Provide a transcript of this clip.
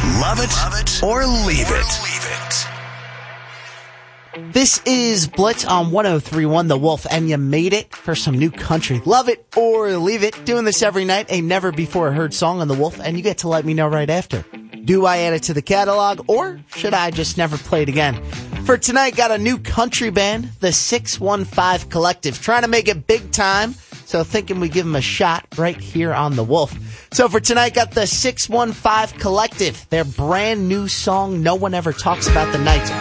Love it or leave it. This is Blitz on 103.1 The Wolf, and you made it for some new country. Love it or leave it. Doing this every night, a never-before-heard song on The Wolf, and you get to let me know right after. Do I add it to the catalog, or should I just never play it again? For tonight, got a new country band, the 615 Collective, trying to make it big time, so thinking we give them a shot right here on The Wolf. So for tonight, got the 615 Collective, their brand new song, No One Ever Talks About the Nights.